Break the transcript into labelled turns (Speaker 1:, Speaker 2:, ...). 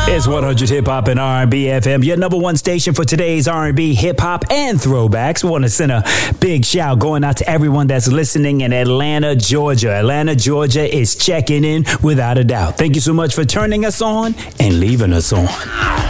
Speaker 1: It's 100 Hip Hop and R&B FM, your number one station for today's R&B, hip hop, and throwbacks. We want to send a big shout going out to everyone that's listening in Atlanta, Georgia. Atlanta, Georgia is checking in without a doubt. Thank you so much for turning us on and leaving us on.